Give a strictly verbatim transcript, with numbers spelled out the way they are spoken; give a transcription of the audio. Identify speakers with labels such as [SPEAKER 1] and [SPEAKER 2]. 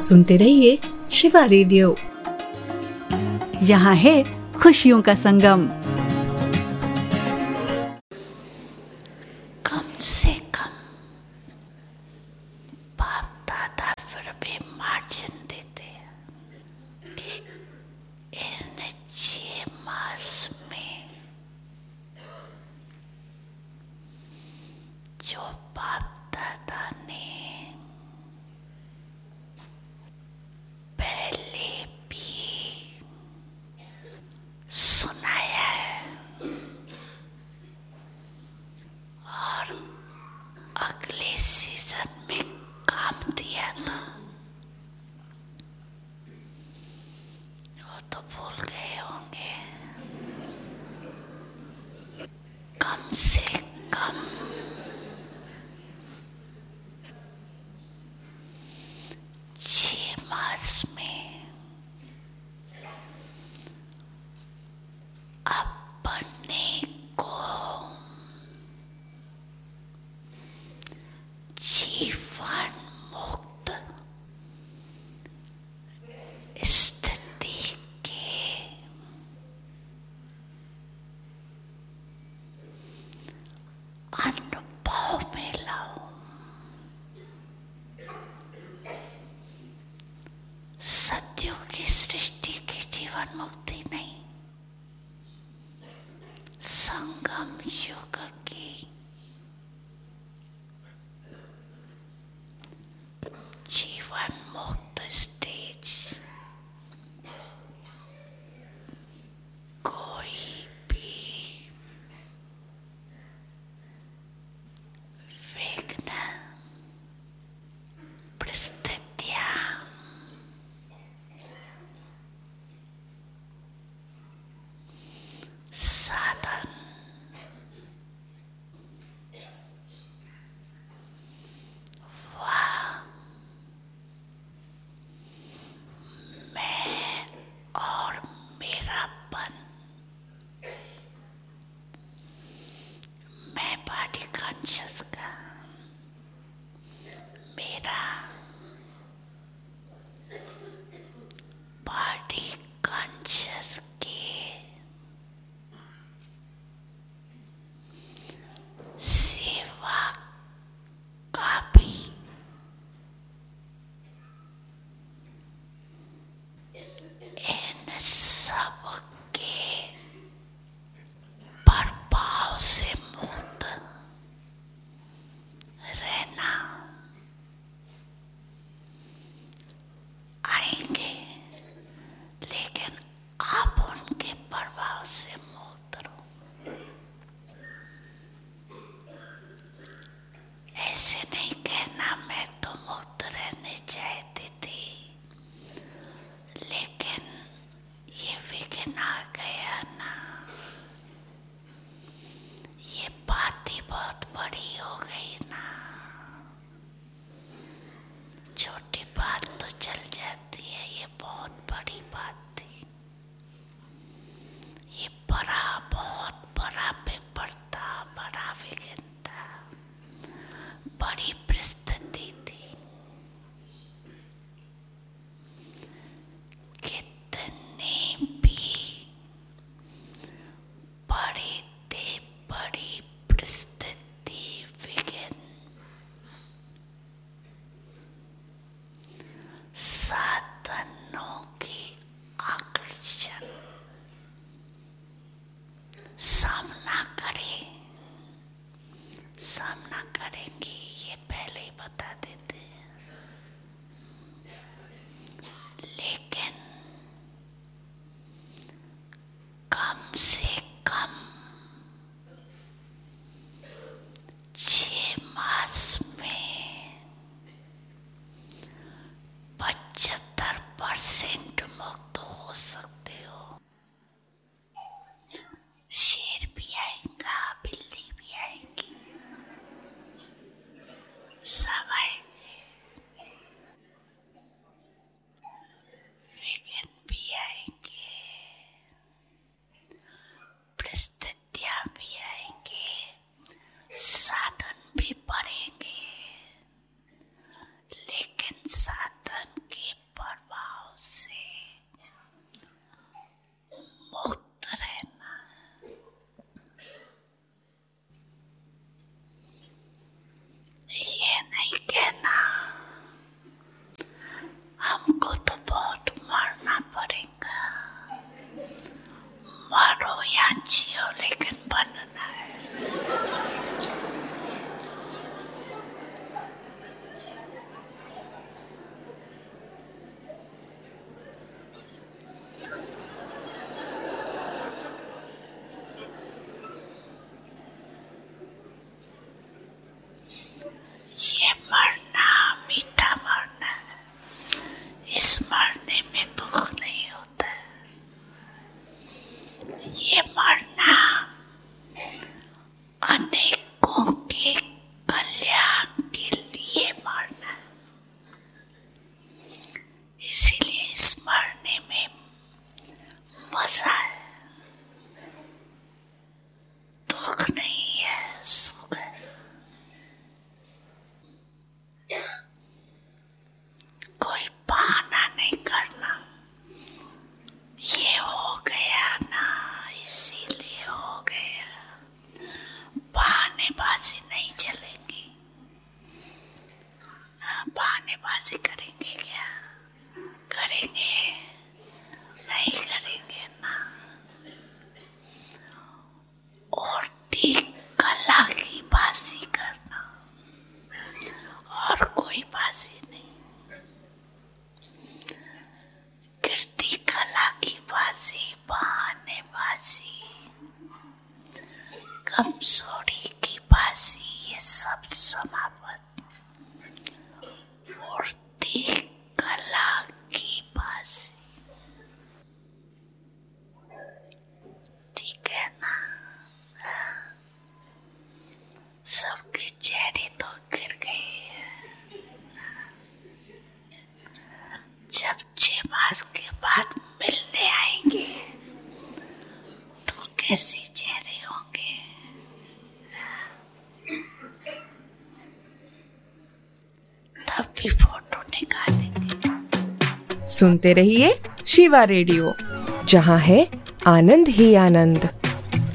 [SPEAKER 1] सुनते रहिए शिवा रेडियो। यहाँ है खुशियों का संगम।
[SPEAKER 2] कम से कम बाप दादा फिर भी मार्जिन देते कि इन छह मास में जो बाप दादा ने पहले भी सुनाया है और अगले सीजन में काम दिया था, वो तो भूल गए होंगे। कम से कम छह मास में अपने को जीवन मुक्त स्थिति के अनुभव में लाऊं। सत्युग की सृष्टि की जीवन मुक्ति नहीं, संगम युग की जीवन मुक्त स्टेज कोई भी विघ्न परिस्थितियां साधन वाह मैं और मेरापन, मैं बॉडी कॉन्शियस का, मेरा बॉडी कॉन्शियस के सेवा का भी इन सब के प्रभाव से मुक्त रहना आएंगे, लेकिन आप उनके प्रभाव से मुक्त रहो। ऐसे नहीं कहना मैं तो मुक्त रहने चाहती थी, लेकिन ये विघ्न आ गया ना। ये बात ही बहुत बड़ी हो गई ना, छोटी बात तो चल जाती है, ये बहुत बड़ी बात थी। ये बड़ा, बहुत बड़ा पेपर था, बड़ा विघ्न था, बड़ी परिस्थिति थी। कितने भी बड़ी ते बड़ी परिस्थिति विघ्न साधनों की आकर्षण सामना करे, सामना करेंगी, ये पहले ही बता देते हैं। लेकिन कम से कम छह मास में पचहत्तर परसेंट मुक्त हो सकते हो। शेर भी आएगा, बिल्ली भी आएगी, सब आएंगे, विघ्न भी आएंगे, परिस्थितियां भी आएंगे, साधन भी बढ़ेंगे, लेकिन साधन के ऐसे चेहरे होंगे। तब भी फोटो निकालेंगे।
[SPEAKER 3] सुनते रहिए शिवा रेडियो, जहाँ है आनंद ही आनंद।